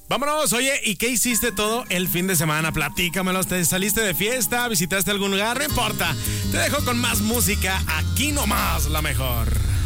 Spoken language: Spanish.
Vámonos, oye, ¿y qué hiciste todo el fin de semana? Platícamelo, ¿te saliste de fiesta? ¿Visitaste algún lugar? No importa, te dejo con más música, aquí nomás la mejor.